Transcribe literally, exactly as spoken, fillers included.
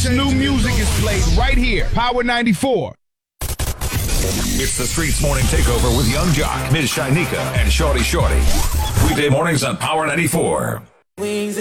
best new music is played right here. Power ninety-four. It's the Streets Morning Takeover with Young Jock, Miz Shinika, and Shorty Shorty. Weekday mornings on Power ninety-four.